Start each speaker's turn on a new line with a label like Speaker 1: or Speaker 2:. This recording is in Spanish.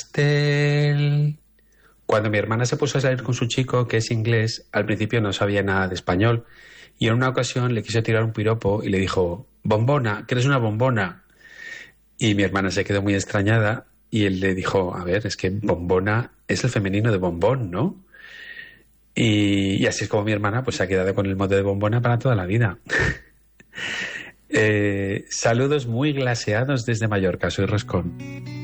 Speaker 1: pastel. Cuando mi hermana se puso a salir con su chico, que es inglés, al principio no sabía nada de español. Y en una ocasión le quiso tirar un piropo y le dijo, bombona, que eres una bombona. Y mi hermana se quedó muy extrañada y él le dijo, a ver, es que bombona es el femenino de bombón, ¿no? Y así es como mi hermana pues se ha quedado con el mote de bombona para toda la vida. Saludos muy glaseados desde Mallorca, soy Roscón.